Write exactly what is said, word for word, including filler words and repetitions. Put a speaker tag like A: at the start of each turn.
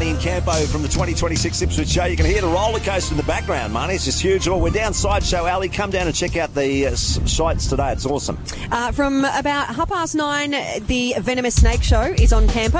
A: Marnie and Campo from the twenty twenty-six Ipswich Show. You can hear the roller coaster in the background, Marnie. It's just huge. Well, we're down Sideshow Alley. Come down and check out the uh, sites today. It's awesome.
B: Uh, from about half past nine, the Venomous Snake Show is on Campo.